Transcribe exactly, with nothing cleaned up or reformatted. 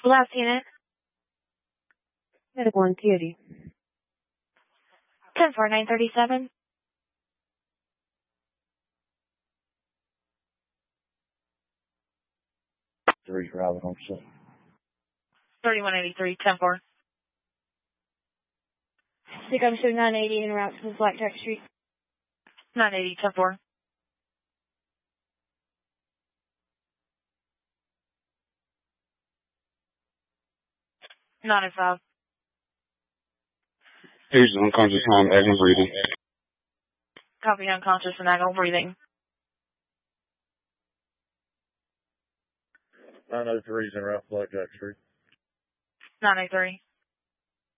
Last unit. Medical one, T O D. ten four nine thirty-seven. Three driving on set. thirty-one eighty-three, ten four. Sick, I'm showing nine eighty en route to Blackjack Street. nine eighty, ten four. nine five. He's unconscious on agonal breathing. Copy unconscious and agonal breathing. nine oh three is en route to Blackjack Street. nine eighty-three.